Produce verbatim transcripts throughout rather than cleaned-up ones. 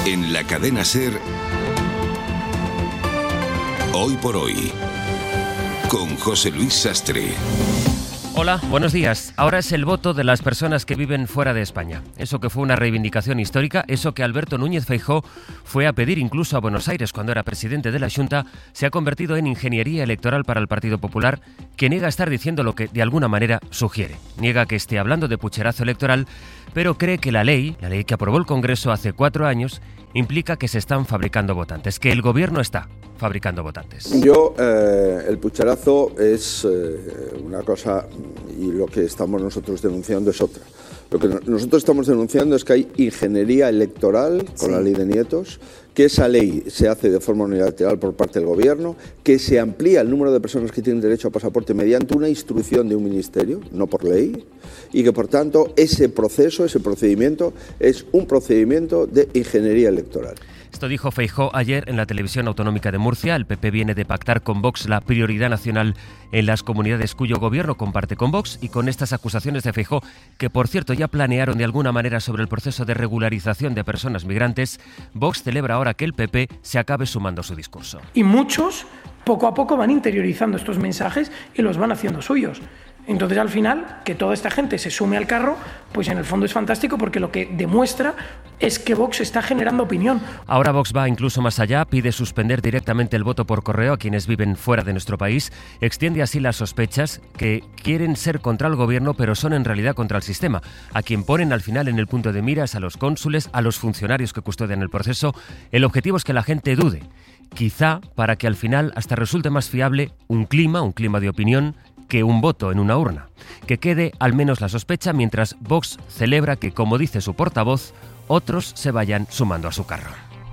En la cadena SER, Hoy por Hoy, con José Luis Sastre. Hola, buenos días. Ahora es el voto de las personas que viven fuera de España. Eso que fue una reivindicación histórica, eso que Alberto Núñez Feijóo fue a pedir incluso a Buenos Aires cuando era presidente de la Xunta, se ha convertido en ingeniería electoral para el Partido Popular, que niega estar diciendo lo que de alguna manera sugiere. Niega que esté hablando de pucherazo electoral, pero cree que la ley, la ley que aprobó el Congreso hace cuatro años, implica que se están fabricando votantes, que el gobierno está fabricando votantes. Yo, eh, el pucherazo es eh, una cosa y lo que estamos nosotros denunciando es otra. Lo que nosotros estamos denunciando es que hay ingeniería electoral con sí. la ley de nietos, que esa ley se hace de forma unilateral por parte del gobierno, que se amplía el número de personas que tienen derecho a pasaporte mediante una instrucción de un ministerio, no por ley, y que por tanto ese proceso, ese procedimiento es un procedimiento de ingeniería electoral. Esto dijo Feijóo ayer en la televisión autonómica de Murcia. El P P viene de pactar con Vox la prioridad nacional en las comunidades cuyo gobierno comparte con Vox, y con estas acusaciones de Feijóo, que por cierto ya planearon de alguna manera sobre el proceso de regularización de personas migrantes, Vox celebra ahora que el P P se acabe sumando a su discurso. Y muchos poco a poco van interiorizando estos mensajes y los van haciendo suyos. Entonces, al final, que toda esta gente se sume al carro, pues en el fondo es fantástico, porque lo que demuestra es que Vox está generando opinión. Ahora Vox va incluso más allá, pide suspender directamente el voto por correo a quienes viven fuera de nuestro país, extiende así las sospechas que quieren ser contra el gobierno, pero son en realidad contra el sistema. A quien ponen al final en el punto de mira es a los cónsules, a los funcionarios que custodian el proceso. El objetivo es que la gente dude, quizá para que al final hasta resulte más fiable un clima, un clima de opinión, que un voto en una urna. Que quede al menos la sospecha mientras Vox celebra que, como dice su portavoz, otros se vayan sumando a su carro.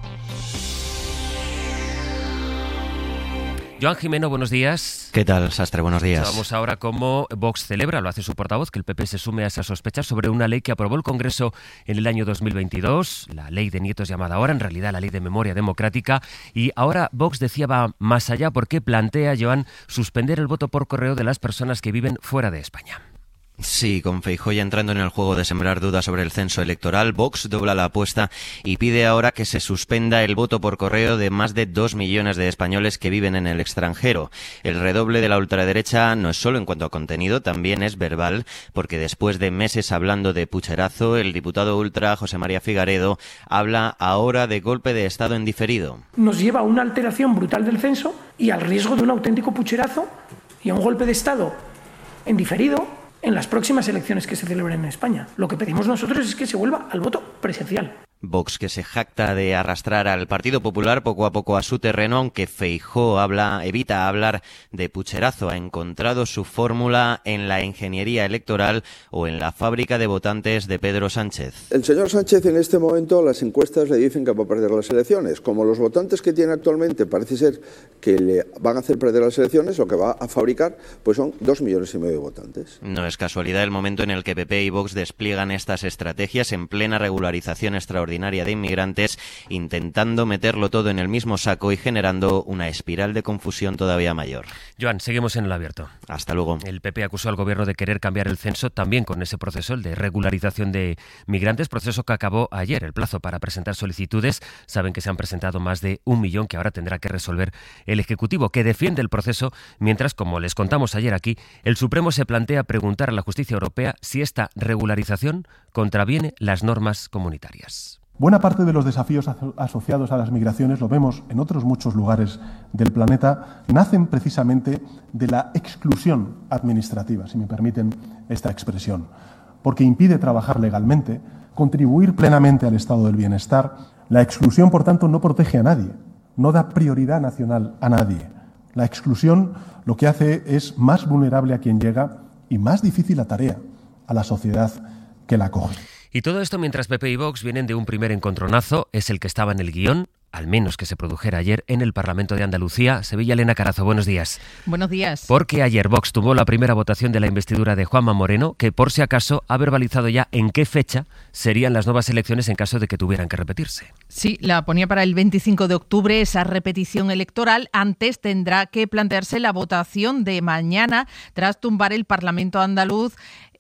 Joan Jimeno, buenos días. ¿Qué tal, Sastre? Buenos días. Vamos ahora cómo Vox celebra, lo hace su portavoz, que el P P se sume a esas sospechas sobre una ley que aprobó el Congreso en el año dos mil veintidós, la ley de nietos llamada ahora, en realidad la ley de memoria democrática, y ahora Vox decía va más allá porque plantea, Joan, suspender el voto por correo de las personas que viven fuera de España. Sí, con Feijóo ya entrando en el juego de sembrar dudas sobre el censo electoral, Vox dobla la apuesta y pide ahora que se suspenda el voto por correo de más de dos millones de españoles que viven en el extranjero. El redoble de la ultraderecha no es solo en cuanto a contenido, también es verbal, porque después de meses hablando de pucherazo, el diputado ultra José María Figaredo habla ahora de golpe de Estado en diferido. Nos lleva a una alteración brutal del censo y al riesgo de un auténtico pucherazo y a un golpe de Estado en diferido en las próximas elecciones que se celebren en España. Lo que pedimos nosotros es que se vuelva al voto presencial. Vox, que se jacta de arrastrar al Partido Popular poco a poco a su terreno, aunque Feijóo habla, evita hablar de pucherazo. Ha encontrado su fórmula en la ingeniería electoral o en la fábrica de votantes de Pedro Sánchez. El señor Sánchez, en este momento, las encuestas le dicen que va a perder las elecciones. Como los votantes que tiene actualmente parece ser que le van a hacer perder las elecciones, lo que va a fabricar pues son dos millones y medio de votantes. No es casualidad el momento en el que P P y Vox despliegan estas estrategias en plena regularización extraordinaria de inmigrantes, intentando meterlo todo en el mismo saco y generando una espiral de confusión todavía mayor. Joan, seguimos en el abierto. Hasta luego. El P P acusó al gobierno de querer cambiar el censo también con ese proceso, el de regularización de migrantes, proceso que acabó ayer. El plazo para presentar solicitudes, saben que se han presentado más de un millón que ahora tendrá que resolver el Ejecutivo, que defiende el proceso, mientras, como les contamos ayer aquí, el Supremo se plantea preguntar a la justicia europea si esta regularización contraviene las normas comunitarias. Buena parte de los desafíos asociados a las migraciones, lo vemos en otros muchos lugares del planeta, nacen precisamente de la exclusión administrativa, si me permiten esta expresión, porque impide trabajar legalmente, contribuir plenamente al estado del bienestar. La exclusión, por tanto, no protege a nadie, no da prioridad nacional a nadie. La exclusión lo que hace es más vulnerable a quien llega y más difícil la tarea a la sociedad que la acoge. Y todo esto mientras P P y Vox vienen de un primer encontronazo, es el que estaba en el guión, al menos que se produjera ayer en el Parlamento de Andalucía. Sevilla, Elena Carazo, buenos días. Buenos días. Porque ayer Vox tuvo la primera votación de la investidura de Juanma Moreno, que por si acaso ha verbalizado ya en qué fecha serían las nuevas elecciones en caso de que tuvieran que repetirse. Sí, la ponía para el veinticinco de octubre esa repetición electoral. Antes tendrá que plantearse la votación de mañana tras tumbar el Parlamento andaluz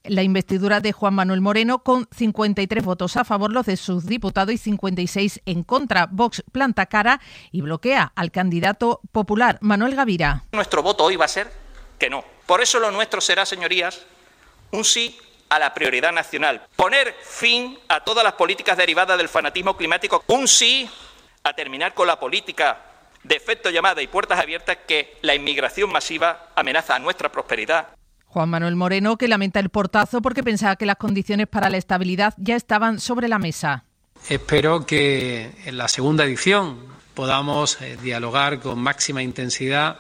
la investidura de Juan Manuel Moreno con cincuenta y tres votos a favor, los de sus diputados, y cincuenta y seis en contra. Vox planta cara y bloquea al candidato popular, Manuel Gavira. Nuestro voto hoy va a ser que no. Por eso lo nuestro será, señorías, un sí a la prioridad nacional. Poner fin a todas las políticas derivadas del fanatismo climático. Un sí a terminar con la política de efecto llamada y puertas abiertas que la inmigración masiva amenaza a nuestra prosperidad. Juan Manuel Moreno, que lamenta el portazo porque pensaba que las condiciones para la estabilidad ya estaban sobre la mesa. Espero que en la segunda edición podamos eh, dialogar con máxima intensidad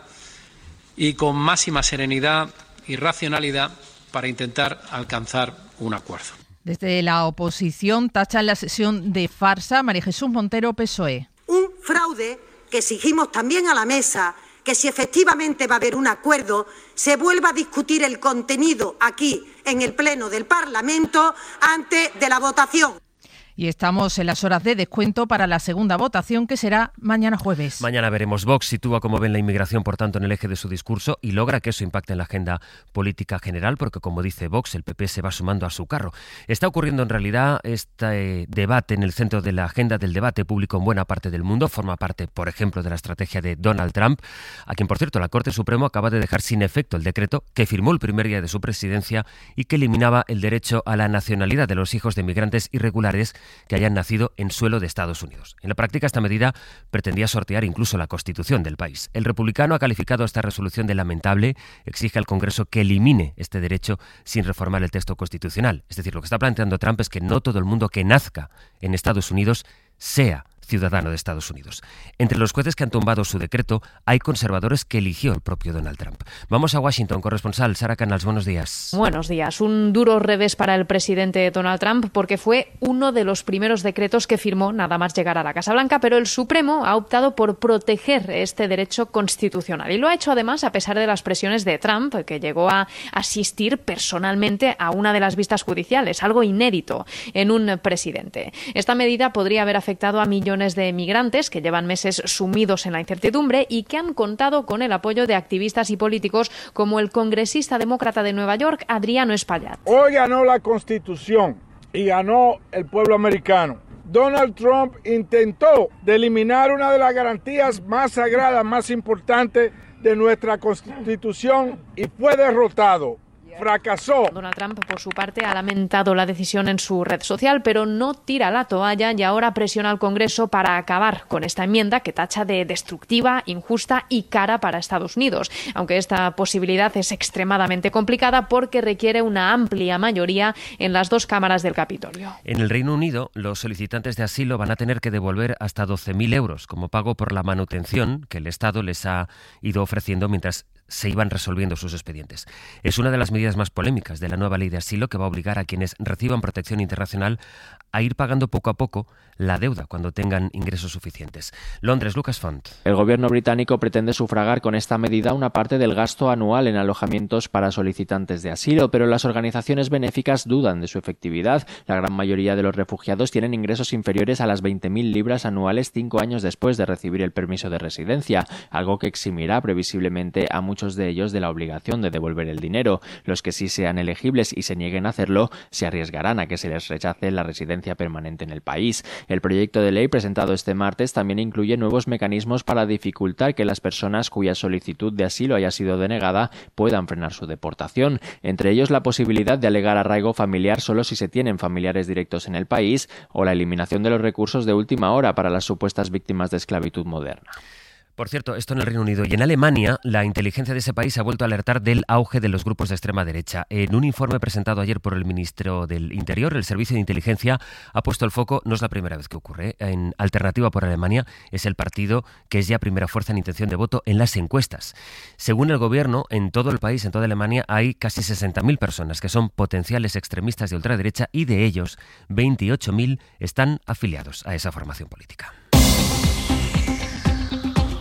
y con máxima serenidad y racionalidad para intentar alcanzar un acuerdo. Desde la oposición tachan la sesión de farsa. María Jesús Montero, P S O E. Un fraude que exigimos también a la mesa, que si efectivamente va a haber un acuerdo, se vuelva a discutir el contenido aquí en el Pleno del Parlamento antes de la votación. Y estamos en las horas de descuento para la segunda votación, que será mañana jueves. Mañana veremos. Vox sitúa, como ven, la inmigración, por tanto, en el eje de su discurso y logra que eso impacte en la agenda política general, porque, como dice Vox, el P P se va sumando a su carro. Está ocurriendo, en realidad, este debate en el centro de la agenda del debate público en buena parte del mundo. Forma parte, por ejemplo, de la estrategia de Donald Trump, a quien, por cierto, la Corte Suprema acaba de dejar sin efecto el decreto que firmó el primer día de su presidencia y que eliminaba el derecho a la nacionalidad de los hijos de migrantes irregulares que hayan nacido en suelo de Estados Unidos. En la práctica, esta medida pretendía sortear incluso la Constitución del país. El republicano ha calificado esta resolución de lamentable, exige al Congreso que elimine este derecho sin reformar el texto constitucional. Es decir, lo que está planteando Trump es que no todo el mundo que nazca en Estados Unidos sea ciudadano de Estados Unidos. Entre los jueces que han tumbado su decreto hay conservadores que eligió el propio Donald Trump. Vamos a Washington, corresponsal Sara Canals, buenos días. Buenos días. Un duro revés para el presidente Donald Trump porque fue uno de los primeros decretos que firmó nada más llegar a la Casa Blanca, pero el Supremo ha optado por proteger este derecho constitucional y lo ha hecho además a pesar de las presiones de Trump, que llegó a asistir personalmente a una de las vistas judiciales, algo inédito en un presidente. Esta medida podría haber afectado a millones de migrantes que llevan meses sumidos en la incertidumbre y que han contado con el apoyo de activistas y políticos como el congresista demócrata de Nueva York, Adriano Espaillat. Hoy ganó la Constitución y ganó el pueblo americano. Donald Trump intentó de eliminar una de las garantías más sagradas, más importantes de nuestra Constitución y fue derrotado. Fracasó. Donald Trump, por su parte, ha lamentado la decisión en su red social, pero no tira la toalla y ahora presiona al Congreso para acabar con esta enmienda que tacha de destructiva, injusta y cara para Estados Unidos. Aunque esta posibilidad es extremadamente complicada porque requiere una amplia mayoría en las dos cámaras del Capitolio. En el Reino Unido, los solicitantes de asilo van a tener que devolver hasta doce mil euros como pago por la manutención que el Estado les ha ido ofreciendo mientras se iban resolviendo sus expedientes. Es una de las medidas más polémicas de la nueva ley de asilo que va a obligar a quienes reciban protección internacional a ir pagando poco a poco la deuda cuando tengan ingresos suficientes. Londres, Lucas Font. El gobierno británico pretende sufragar con esta medida una parte del gasto anual en alojamientos para solicitantes de asilo, pero las organizaciones benéficas dudan de su efectividad. La gran mayoría de los refugiados tienen ingresos inferiores a las veinte mil libras anuales cinco años después de recibir el permiso de residencia, algo que eximirá previsiblemente a muchos de ellos de la obligación de devolver el dinero. Los que sí sean elegibles y se nieguen a hacerlo se arriesgarán a que se les rechace la residencia permanente en el país. El proyecto de ley presentado este martes también incluye nuevos mecanismos para dificultar que las personas cuya solicitud de asilo haya sido denegada puedan frenar su deportación, entre ellos la posibilidad de alegar arraigo familiar solo si se tienen familiares directos en el país o la eliminación de los recursos de última hora para las supuestas víctimas de esclavitud moderna. Por cierto, esto en el Reino Unido y en Alemania, la inteligencia de ese país ha vuelto a alertar del auge de los grupos de extrema derecha. En un informe presentado ayer por el ministro del Interior, el Servicio de Inteligencia ha puesto el foco, no es la primera vez que ocurre, en Alternativa por Alemania, es el partido que es ya primera fuerza en intención de voto en las encuestas. Según el gobierno, en todo el país, en toda Alemania, hay casi sesenta mil personas que son potenciales extremistas de ultraderecha y de ellos veintiocho mil están afiliados a esa formación política.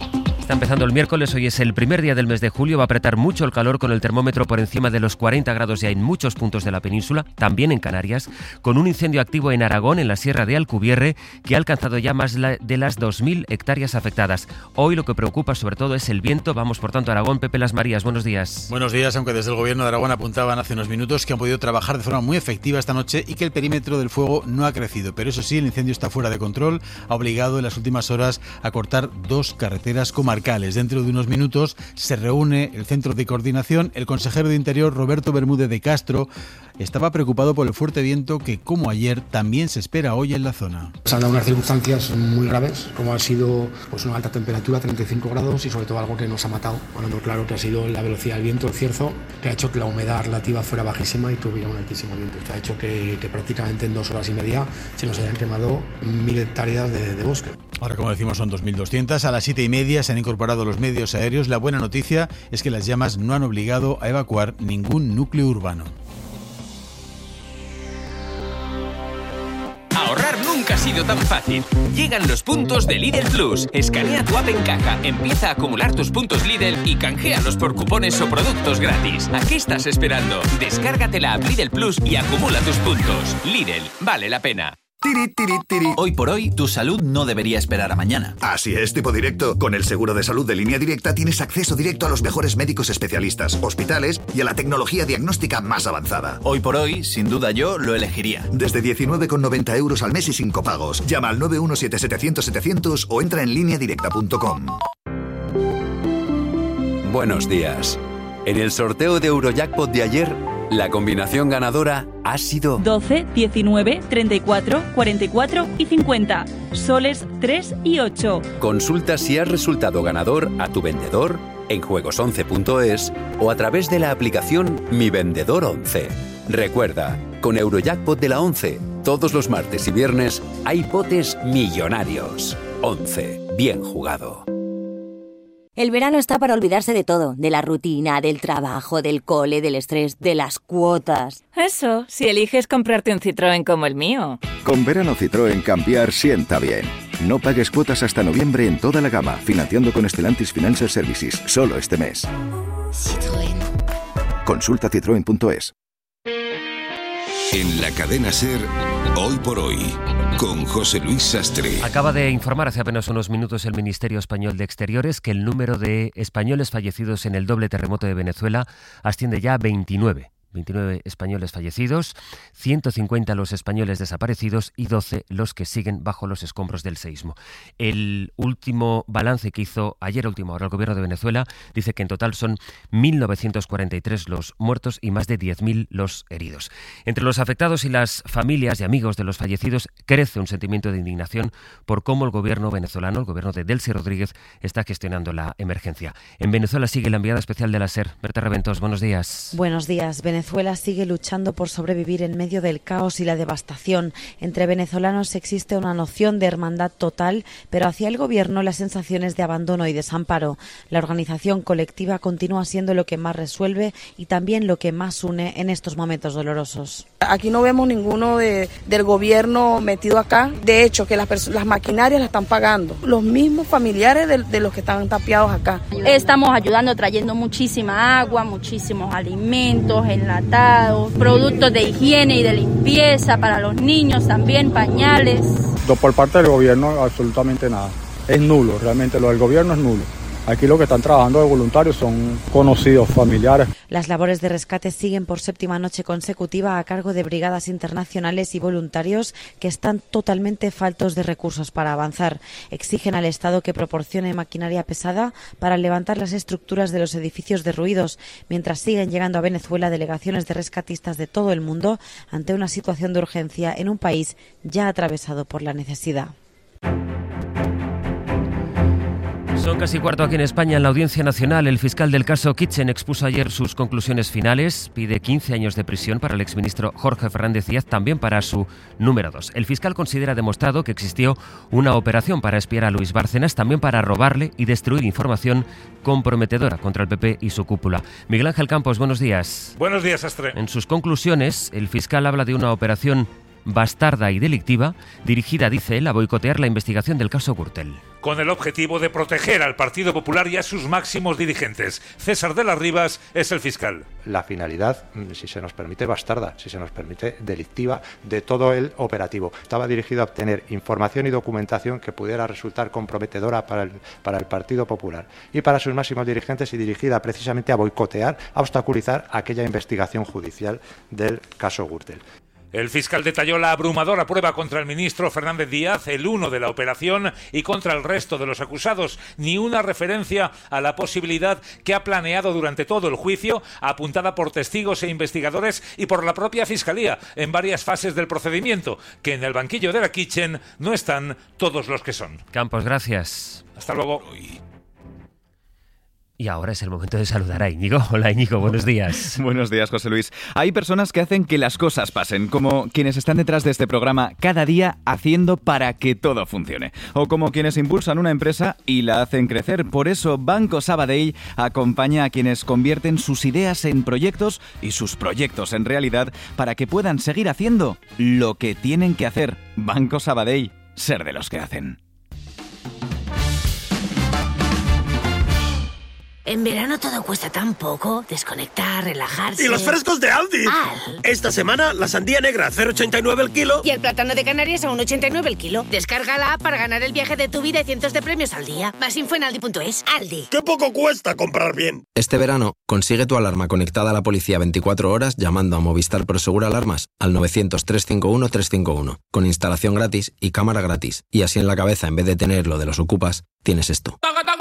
Está empezando el miércoles, hoy es el primer día del mes de julio, va a apretar mucho el calor con el termómetro por encima de los cuarenta grados ya en muchos puntos de la península, también en Canarias, con un incendio activo en Aragón, en la Sierra de Alcubierre, que ha alcanzado ya más de las dos mil hectáreas afectadas. Hoy lo que preocupa sobre todo es el viento. Vamos por tanto a Aragón. Pepe Las Marías, buenos días. Buenos días, aunque desde el gobierno de Aragón apuntaban hace unos minutos que han podido trabajar de forma muy efectiva esta noche y que el perímetro del fuego no ha crecido. Pero eso sí, el incendio está fuera de control, ha obligado en las últimas horas a cortar dos carreteras comarcales. Dentro de unos minutos se reúne el Centro de Coordinación. El consejero de Interior, Roberto Bermúdez de Castro, estaba preocupado por el fuerte viento que, como ayer, también se espera hoy en la zona. Se han dado unas circunstancias muy graves, como ha sido pues, una alta temperatura, treinta y cinco grados, y sobre todo algo que nos ha matado, hablando claro, que ha sido la velocidad del viento, el cierzo, que ha hecho que la humedad relativa fuera bajísima y tuviera un altísimo viento. Esto ha hecho que, que prácticamente en dos horas y media se nos hayan quemado mil hectáreas de, de bosque. Ahora, como decimos, son dos mil doscientas. A las siete y media se han incorporado los medios aéreos. La buena noticia es que las llamas no han obligado a evacuar ningún núcleo urbano. Ahorrar nunca ha sido tan fácil. Llegan los puntos de Lidl Plus. Escanea tu app en caja, empieza a acumular tus puntos Lidl y canjealos por cupones o productos gratis. ¿A qué estás esperando? Descárgate la app Lidl Plus y acumula tus puntos. Lidl, vale la pena. Tiri, tiri, tiri. Hoy por hoy, tu salud no debería esperar a mañana. Así es, tipo directo. Con el seguro de salud de Línea Directa tienes acceso directo a los mejores médicos especialistas, hospitales y a la tecnología diagnóstica más avanzada. Hoy por hoy, sin duda yo lo elegiría. Desde diecinueve con noventa euros al mes y sin copagos. Llama al nueve uno siete setecientos setecientos o entra en línea directa punto com. Buenos días. En el sorteo de Eurojackpot de ayer, la combinación ganadora ha sido doce, diecinueve, treinta y cuatro, cuarenta y cuatro y cincuenta. Soles tres y ocho. Consulta si has resultado ganador a tu vendedor en juegos once punto es o a través de la aplicación Mi Vendedor once. Recuerda, con Eurojackpot de la once, todos los martes y viernes hay botes millonarios. once. Bien jugado. El verano está para olvidarse de todo, de la rutina, del trabajo, del cole, del estrés, de las cuotas. Eso, si eliges comprarte un Citroën como el mío. Con verano Citroën cambiar sienta bien. No pagues cuotas hasta noviembre en toda la gama, financiando con Stellantis Financial Services, solo este mes. Citroën. Consulta citroen punto es. En la cadena SER, Hoy por Hoy, con José Luis Sastre. Acaba de informar hace apenas unos minutos el Ministerio Español de Exteriores que el número de españoles fallecidos en el doble terremoto de Venezuela asciende ya a veintinueve. veintinueve españoles fallecidos, ciento cincuenta los españoles desaparecidos y doce los que siguen bajo los escombros del seísmo. El último balance que hizo ayer a última hora el gobierno de Venezuela dice que en total son mil novecientos cuarenta y tres los muertos y más de diez mil los heridos. Entre los afectados y las familias y amigos de los fallecidos crece un sentimiento de indignación por cómo el gobierno venezolano, el gobierno de Delcy Rodríguez, está gestionando la emergencia. En Venezuela sigue la enviada especial de la SER. Berta Reventos, buenos días. Buenos días. Venezuela sigue luchando por sobrevivir en medio del caos y la devastación. Entre venezolanos existe una noción de hermandad total, pero hacia el gobierno la sensación es de abandono y desamparo. La organización colectiva continúa siendo lo que más resuelve y también lo que más une en estos momentos dolorosos. Aquí no vemos ninguno de, del gobierno metido acá. De hecho, que las, las maquinarias las están pagando los mismos familiares de, de los que están tapiados acá. Estamos ayudando, trayendo muchísima agua, muchísimos alimentos, enlatados, productos de higiene y de limpieza para los niños, también pañales. Por parte del gobierno, absolutamente nada. Es nulo, realmente lo del gobierno es nulo. Aquí lo que están trabajando de voluntarios son conocidos, familiares. Las labores de rescate siguen por séptima noche consecutiva a cargo de brigadas internacionales y voluntarios que están totalmente faltos de recursos para avanzar. Exigen al Estado que proporcione maquinaria pesada para levantar las estructuras de los edificios derruidos, mientras siguen llegando a Venezuela delegaciones de rescatistas de todo el mundo ante una situación de urgencia en un país ya atravesado por la necesidad. Son casi cuarto aquí en España. En la Audiencia Nacional, el fiscal del caso Kitchen expuso ayer sus conclusiones finales. Pide quince años de prisión para el exministro Jorge Fernández Díaz, también para su número dos. El fiscal considera demostrado que existió una operación para espiar a Luis Bárcenas, también para robarle y destruir información comprometedora contra el P P y su cúpula. Miguel Ángel Campos, buenos días. Buenos días, Astre. En sus conclusiones, el fiscal habla de una operación bastarda y delictiva, dirigida, dice él, a boicotear la investigación del caso Gürtel. Con el objetivo de proteger al Partido Popular y a sus máximos dirigentes. César de las Rivas es el fiscal. La finalidad, si se nos permite, bastarda, si se nos permite, delictiva, de todo el operativo. Estaba dirigido a obtener información y documentación que pudiera resultar comprometedora para el, para el Partido Popular y para sus máximos dirigentes, y dirigida precisamente a boicotear, a obstaculizar aquella investigación judicial del caso Gürtel. El fiscal detalló la abrumadora prueba contra el ministro Fernández Díaz, el uno de la operación, y contra el resto de los acusados. Ni una referencia a la posibilidad que ha planeado durante todo el juicio, apuntada por testigos e investigadores y por la propia Fiscalía en varias fases del procedimiento, que en el banquillo de la Kitchen no están todos los que son. Campos, gracias. Hasta luego. Y ahora es el momento de saludar a Íñigo. Hola Íñigo, buenos días. Buenos días, José Luis. Hay personas que hacen que las cosas pasen, como quienes están detrás de este programa cada día haciendo para que todo funcione. O como quienes impulsan una empresa y la hacen crecer. Por eso Banco Sabadell acompaña a quienes convierten sus ideas en proyectos y sus proyectos en realidad para que puedan seguir haciendo lo que tienen que hacer. Banco Sabadell, ser de los que hacen. En verano todo cuesta tan poco. Desconectar, relajarse... ¡Y los frescos de Aldi! Al. Esta semana, la sandía negra a cero coma ochenta y nueve el kilo. Y el plátano de Canarias a uno coma ochenta y nueve el kilo. Descarga la app para ganar el viaje de tu vida y cientos de premios al día. Más info en aldi punto es. Aldi. ¡Qué poco cuesta comprar bien! Este verano, consigue tu alarma conectada a la policía veinticuatro horas llamando a Movistar Prosegur Alarmas al novecientos, trescientos cincuenta y uno, trescientos cincuenta y uno. Con instalación gratis y cámara gratis. Y así en la cabeza, en vez de tener lo de los ocupas, tienes esto.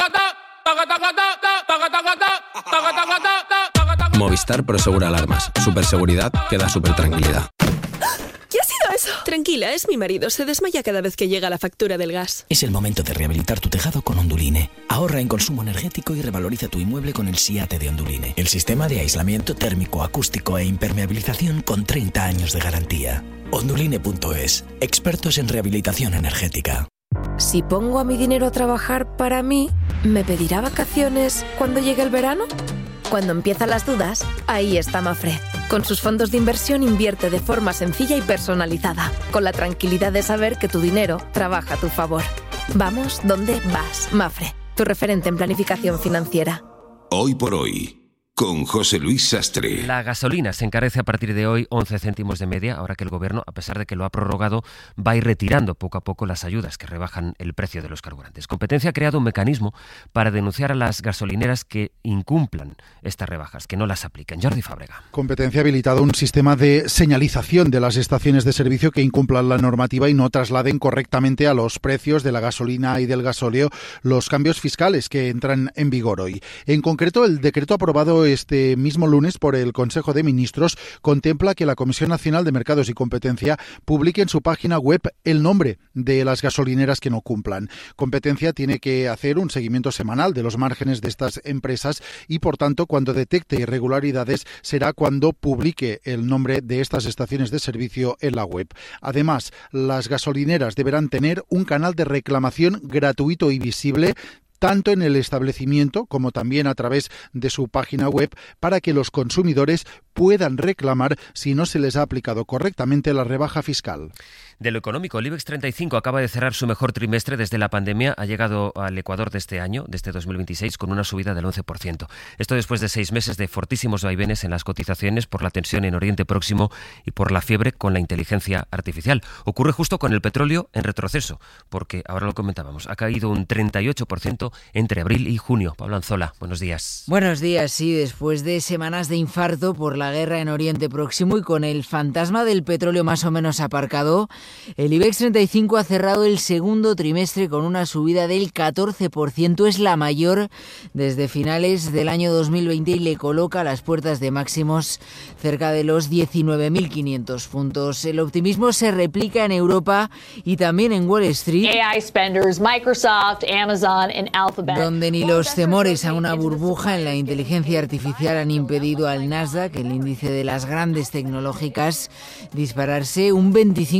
Movistar Prosegur Alarmas. Superseguridad que da super tranquilidad. ¿Qué ha sido eso? Tranquila, es mi marido. Se desmaya cada vez que llega la factura del gas. Es el momento de rehabilitar tu tejado con Onduline. Ahorra en consumo energético y revaloriza tu inmueble con el SIATE de Onduline. El sistema de aislamiento térmico, acústico e impermeabilización con treinta años de garantía. Onduline punto es. Expertos en rehabilitación energética. Si pongo a mi dinero a trabajar para mí, ¿me pedirá vacaciones cuando llegue el verano? Cuando empiezan las dudas, ahí está Mafre. Con sus fondos de inversión invierte de forma sencilla y personalizada, con la tranquilidad de saber que tu dinero trabaja a tu favor. Vamos donde vas, Mafre, tu referente en planificación financiera. Hoy por hoy, con José Luis Sastre. La gasolina se encarece a partir de hoy once céntimos de media, ahora que el Gobierno, a pesar de que lo ha prorrogado, va a ir retirando poco a poco las ayudas que rebajan el precio de los carburantes. Competencia ha creado un mecanismo para denunciar a las gasolineras que incumplan estas rebajas, que no las apliquen. Jordi Fábrega. Competencia ha habilitado un sistema de señalización de las estaciones de servicio que incumplan la normativa y no trasladen correctamente a los precios de la gasolina y del gasóleo los cambios fiscales que entran en vigor hoy. En concreto, el decreto aprobado este mismo lunes por el Consejo de Ministros contempla que la Comisión Nacional de Mercados y Competencia publique en su página web el nombre de las gasolineras que no cumplan. Competencia tiene que hacer un seguimiento semanal de los márgenes de estas empresas y, por tanto, cuando detecte irregularidades será cuando publique el nombre de estas estaciones de servicio en la web. Además, las gasolineras deberán tener un canal de reclamación gratuito y visible tanto en el establecimiento como también a través de su página web, para que los consumidores puedan reclamar si no se les ha aplicado correctamente la rebaja fiscal. De lo económico, el IBEX treinta y cinco acaba de cerrar su mejor trimestre desde la pandemia. Ha llegado al Ecuador de este año, de este dos mil veintiséis, con una subida del once por ciento. Esto después de seis meses de fortísimos vaivenes en las cotizaciones por la tensión en Oriente Próximo y por la fiebre con la inteligencia artificial. Ocurre justo con el petróleo en retroceso, porque, ahora lo comentábamos, ha caído un treinta y ocho por ciento entre abril y junio. Pablo Anzola, buenos días. Buenos días, sí, después de semanas de infarto por la guerra en Oriente Próximo y con el fantasma del petróleo más o menos aparcado, el IBEX treinta y cinco ha cerrado el segundo trimestre con una subida del catorce por ciento, es la mayor desde finales del año dos mil veinte y le coloca a las puertas de máximos cerca de los diecinueve mil quinientos puntos. El optimismo se replica en Europa y también en Wall Street, A I spenders, Microsoft, Amazon and Alphabet, donde ni los temores a una burbuja en la inteligencia artificial han impedido al Nasdaq, el índice de las grandes tecnológicas, dispararse un veinticinco por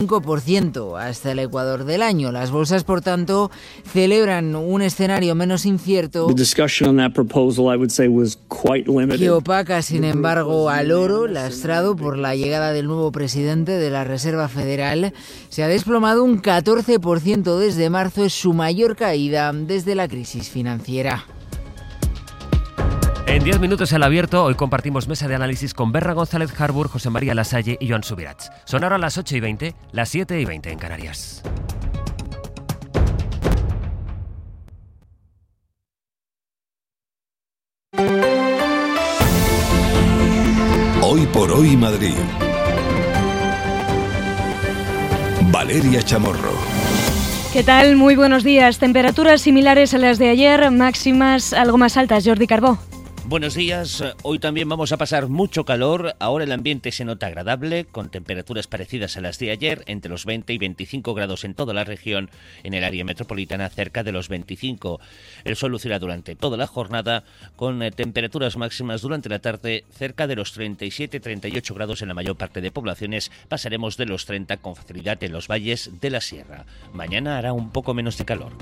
ciento hasta el ecuador del año. Las bolsas, por tanto, celebran un escenario menos incierto que opaca, sin embargo, al oro, lastrado por la llegada del nuevo presidente de la Reserva Federal. Se ha desplomado un catorce por ciento desde marzo, es su mayor caída desde la crisis financiera. En diez minutos al abierto, hoy compartimos mesa de análisis con Berra González Harbour, José María Lasalle y Joan Subirats. Son ahora las ocho y veinte, las siete y veinte en Canarias. Hoy por hoy Madrid. Valeria Chamorro. ¿Qué tal? Muy buenos días. Temperaturas similares a las de ayer, máximas algo más altas. Jordi Carbó. Buenos días, hoy también vamos a pasar mucho calor, ahora el ambiente se nota agradable, con temperaturas parecidas a las de ayer, entre los veinte y veinticinco grados en toda la región, en el área metropolitana cerca de los veinticinco. El sol lucirá durante toda la jornada, con eh, temperaturas máximas durante la tarde cerca de los treinta y siete a treinta y ocho grados en la mayor parte de poblaciones, pasaremos de los treinta con facilidad en los valles de la sierra. Mañana hará un poco menos de calor.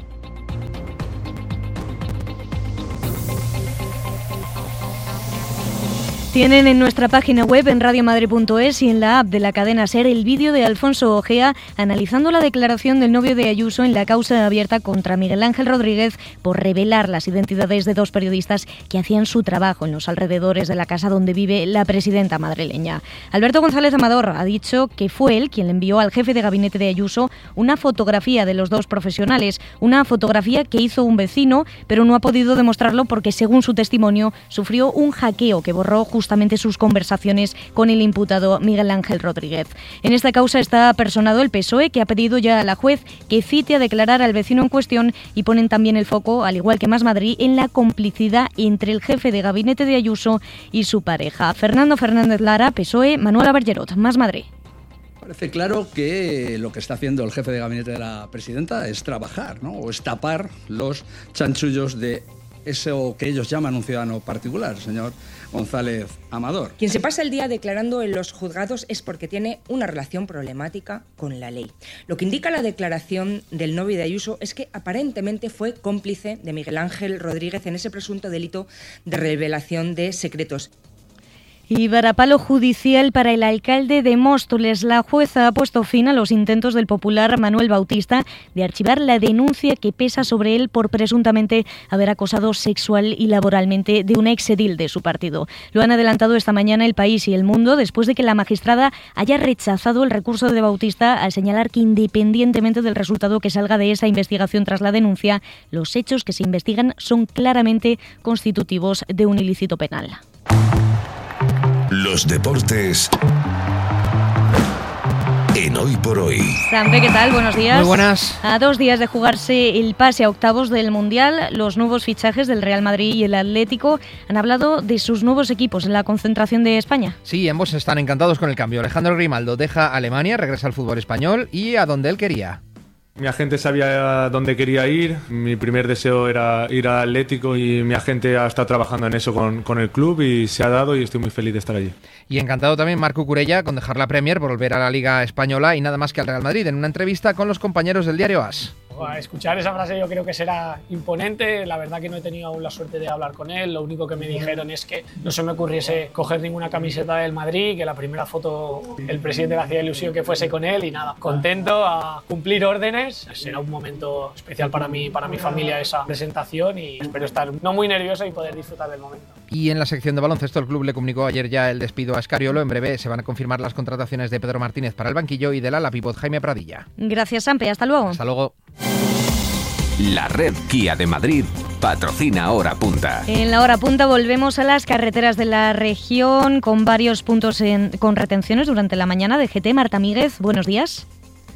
Tienen en nuestra página web en radiomadrid punto es y en la app de la cadena SER el vídeo de Alfonso Ojea analizando la declaración del novio de Ayuso en la causa abierta contra Miguel Ángel Rodríguez por revelar las identidades de dos periodistas que hacían su trabajo en los alrededores de la casa donde vive la presidenta madrileña. Alberto González Amador ha dicho que fue él quien le envió al jefe de gabinete de Ayuso una fotografía de los dos profesionales, una fotografía que hizo un vecino, pero no ha podido demostrarlo porque, según su testimonio, sufrió un hackeo que borró justamente sus conversaciones con el imputado Miguel Ángel Rodríguez. En esta causa está personado el P S O E, que ha pedido ya a la juez que cite a declarar al vecino en cuestión, y ponen también el foco, al igual que Más Madrid, en la complicidad entre el jefe de gabinete de Ayuso y su pareja. Fernando Fernández Lara, P S O E, Manuela Bergerot, Más Madrid. Parece claro que lo que está haciendo el jefe de gabinete de la presidenta es trabajar, ¿no? O es tapar los chanchullos de eso que ellos llaman un ciudadano particular, señor González Amador. Quien se pasa el día declarando en los juzgados es porque tiene una relación problemática con la ley. Lo que indica la declaración del novio de Ayuso es que aparentemente fue cómplice de Miguel Ángel Rodríguez en ese presunto delito de revelación de secretos. Y varapalo judicial para el alcalde de Móstoles. La jueza ha puesto fin a los intentos del popular Manuel Bautista de archivar la denuncia que pesa sobre él por presuntamente haber acosado sexual y laboralmente de un exedil de su partido. Lo han adelantado esta mañana El País y El Mundo después de que la magistrada haya rechazado el recurso de Bautista al señalar que, independientemente del resultado que salga de esa investigación tras la denuncia, los hechos que se investigan son claramente constitutivos de un ilícito penal. Los deportes en Hoy por Hoy. Sampe, ¿qué tal? Buenos días. Muy buenas. A dos días de jugarse el pase a octavos del Mundial, los nuevos fichajes del Real Madrid y el Atlético han hablado de sus nuevos equipos en la concentración de España. Sí, ambos están encantados con el cambio. Alejandro Grimaldo deja Alemania, regresa al fútbol español y a donde él quería. Mi agente sabía dónde quería ir, mi primer deseo era ir al Atlético y mi agente ha estado trabajando en eso con, con el club y se ha dado y estoy muy feliz de estar allí. Y encantado también Marco Curella con dejar la Premier, volver a la Liga Española y nada más que al Real Madrid en una entrevista con los compañeros del diario AS. Escuchar esa frase yo creo que será imponente. La verdad que no he tenido aún la suerte de hablar con él. Lo único que me dijeron es que no se me ocurriese coger ninguna camiseta del Madrid, que la primera foto el presidente le hacía ilusión que fuese con él y nada, contento a cumplir órdenes. Será un momento especial para mí, para mi familia esa presentación y espero estar no muy nervioso y poder disfrutar del momento. Y en la sección de baloncesto el club le comunicó ayer ya el despido a Escariolo. En breve se van a confirmar las contrataciones de Pedro Martínez para el banquillo y del ala pívot Jaime Pradilla. Gracias, Sampe. Hasta luego. Hasta luego. La red Kia de Madrid patrocina Hora Punta. En la Hora Punta volvemos a las carreteras de la región con varios puntos en, con retenciones durante la mañana. D G T, Marta Míguez, buenos días.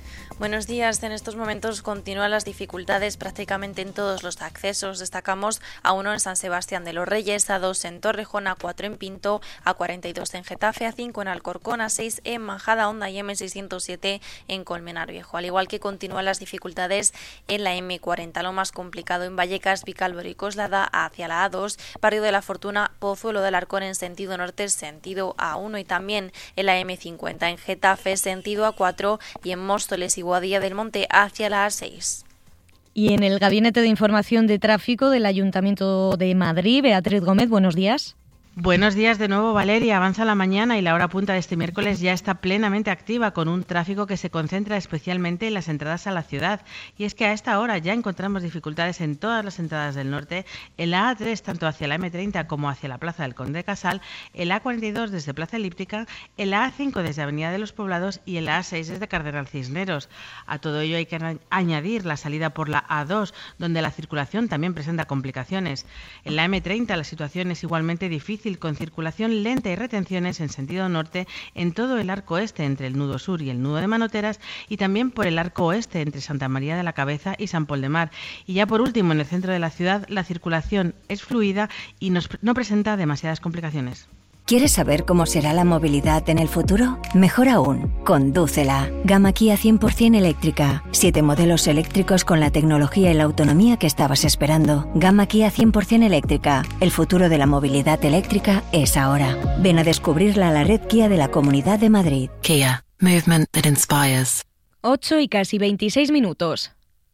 Buenos días. En estos momentos continúan las dificultades prácticamente en todos los accesos. Destacamos a uno en San Sebastián de los Reyes, a dos en Torrejón, a cuatro en Pinto, a cuarenta y dos en Getafe, a cinco en Alcorcón, a seis en Majada Honda y eme seiscientos siete en Colmenar Viejo. Al igual que continúan las dificultades en la eme cuarenta. Lo más complicado en Vallecas, Vicálvaro y Coslada hacia la a dos, Barrio de la Fortuna, Pozuelo del Arcón en sentido norte, sentido a uno, y también en la eme cincuenta en Getafe, sentido a cuatro, y en Móstoles y Boadilla del Monte hacia la a seis. Y en el Gabinete de Información de Tráfico del Ayuntamiento de Madrid, Beatriz Gómez, buenos días. Buenos días de nuevo, Valeria. Avanza la mañana y la hora punta de este miércoles ya está plenamente activa, con un tráfico que se concentra especialmente en las entradas a la ciudad. Y es que a esta hora ya encontramos dificultades en todas las entradas del norte, en la a tres tanto hacia la eme treinta como hacia la Plaza del Conde de Casal, en la a cuarenta y dos desde Plaza Elíptica, en la a cinco desde Avenida de los Poblados y en la a seis desde Cardenal Cisneros. A todo ello hay que añadir la salida por la a dos, donde la circulación también presenta complicaciones. En la eme treinta la situación es igualmente difícil, con circulación lenta y retenciones en sentido norte en todo el arco este entre el nudo sur y el nudo de Manoteras, y también por el arco oeste entre Santa María de la Cabeza y San Pol de Mar. Y ya por último, en el centro de la ciudad la circulación es fluida y nos, no presenta demasiadas complicaciones. ¿Quieres saber cómo será la movilidad en el futuro? Mejor aún, condúcela. Gama Kia cien por ciento eléctrica. Siete modelos eléctricos con la tecnología y la autonomía que estabas esperando. Gama Kia cien por ciento eléctrica. El futuro de la movilidad eléctrica es ahora. Ven a descubrirla a la red Kia de la Comunidad de Madrid. Kia. Movement that inspires. ocho y casi veintiséis minutos.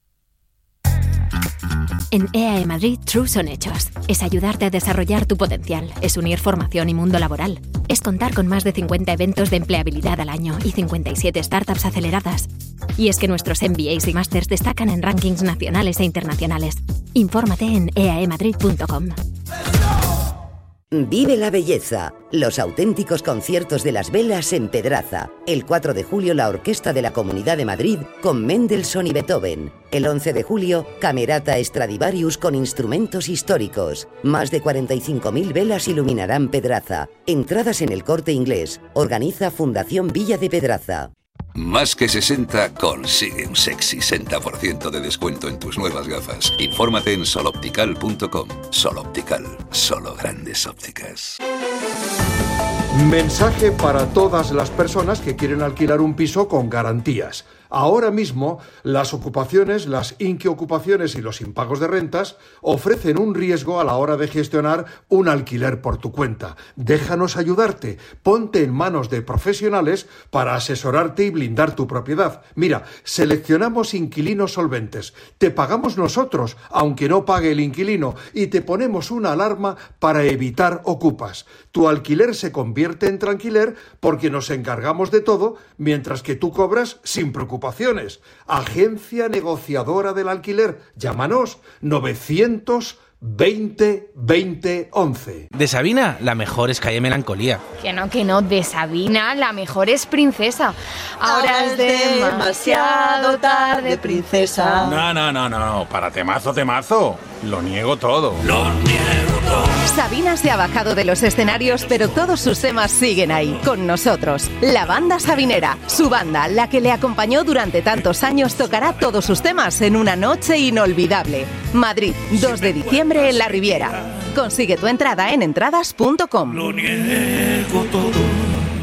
En E A E Madrid, True son hechos. Es ayudarte a desarrollar tu potencial. Es unir formación y mundo laboral. Es contar con más de cincuenta eventos de empleabilidad al año y cincuenta y siete startups aceleradas. Y es que nuestros M B As y Masters destacan en rankings nacionales e internacionales. Infórmate en e a e madrid punto com. Vive la belleza. Los auténticos conciertos de las velas en Pedraza. El cuatro de julio la Orquesta de la Comunidad de Madrid con Mendelssohn y Beethoven. El once de julio, Camerata Stradivarius con instrumentos históricos. Más de cuarenta y cinco mil velas iluminarán Pedraza. Entradas en El Corte Inglés. Organiza Fundación Villa de Pedraza. Más que sesenta consigue un sexy sesenta por ciento de descuento en tus nuevas gafas. Infórmate en sol optical punto com. Sol Optical, solo grandes ópticas. Mensaje para todas las personas que quieren alquilar un piso con garantías. Ahora mismo, las ocupaciones, las inquiocupaciones y los impagos de rentas ofrecen un riesgo a la hora de gestionar un alquiler por tu cuenta. Déjanos ayudarte. Ponte en manos de profesionales para asesorarte y blindar tu propiedad. Mira, seleccionamos inquilinos solventes. Te pagamos nosotros, aunque no pague el inquilino, y te ponemos una alarma para evitar ocupas. Tu alquiler se convierte en tranquiler porque nos encargamos de todo, mientras que tú cobras sin preocupación. Agencia Negociadora del Alquiler. Llámanos novecientos veinte veinte once. De Sabina, la mejor es Calle Melancolía. Que no, que no, de Sabina, la mejor es Princesa. Ahora, Ahora es demasiado tarde, princesa. No, no, no, no, para temazo, temazo. Lo niego todo. Lo niego todo. Sabina se ha bajado de los escenarios, pero todos sus temas siguen ahí, con nosotros. La banda sabinera, su banda, la que le acompañó durante tantos años, tocará todos sus temas en una noche inolvidable. Madrid, dos de diciembre en la Riviera. Consigue tu entrada en entradas punto com. Lo niego todo.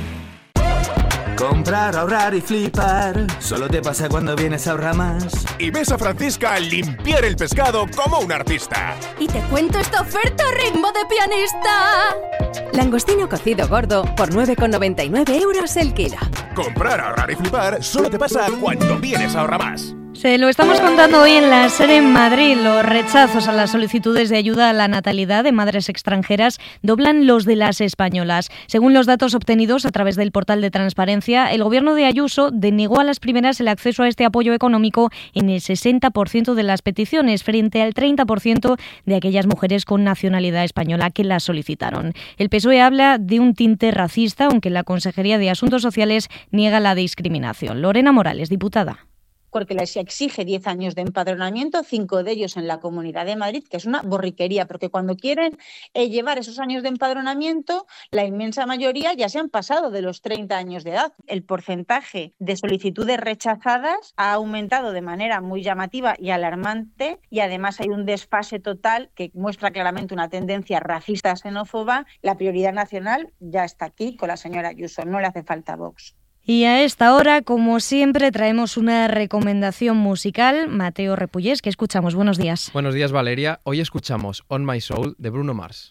Comprar, ahorrar y flipar solo te pasa cuando vienes a Ahorra Más. Y ves a Francisca a limpiar el pescado como un artista. Y te cuento esta oferta ritmo de pianista. Langostino cocido gordo por nueve con noventa y nueve euros el kilo. Comprar, ahorrar y flipar solo te pasa cuando vienes a Ahorra Más. Se lo estamos contando hoy en la SER en Madrid. Los rechazos a las solicitudes de ayuda a la natalidad de madres extranjeras doblan los de las españolas. Según los datos obtenidos a través del portal de transparencia, el gobierno de Ayuso denegó a las primeras el acceso a este apoyo económico en el sesenta por ciento de las peticiones, frente al treinta por ciento de aquellas mujeres con nacionalidad española que las solicitaron. El P S O E habla de un tinte racista, aunque la Consejería de Asuntos Sociales niega la discriminación. Lorena Morales, diputada. porque les exige diez años de empadronamiento, cinco de ellos en la Comunidad de Madrid, que es una borriquería, porque cuando quieren eh, llevar esos años de empadronamiento, la inmensa mayoría ya se han pasado de los treinta años de edad. El porcentaje de solicitudes rechazadas ha aumentado de manera muy llamativa y alarmante, y además hay un desfase total que muestra claramente una tendencia racista, xenófoba. La prioridad nacional ya está aquí con la señora Ayuso, no le hace falta Vox. Y a esta hora, como siempre, traemos una recomendación musical. Mateo Repullés, ¿qué escuchamos? Buenos días. Buenos días, Valeria. Hoy escuchamos On My Soul de Bruno Mars.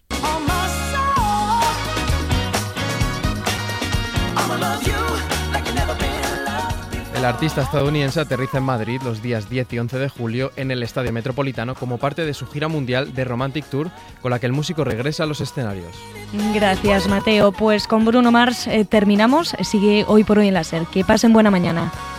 El artista estadounidense aterriza en Madrid los días diez y once de julio en el Estadio Metropolitano como parte de su gira mundial de Romantic Tour, con la que el músico regresa a los escenarios. Gracias, Mateo. Pues con Bruno Mars eh, terminamos. Sigue Hoy por Hoy en la SER. Que pasen buena mañana.